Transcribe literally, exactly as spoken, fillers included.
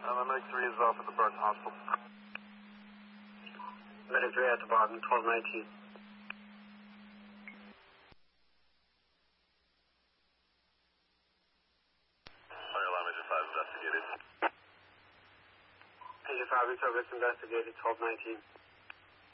Uh, medic three is off at the Burton Hospital. Medic three at the bottom, twelve nineteen. Engine five, service investigated, twelve nineteen.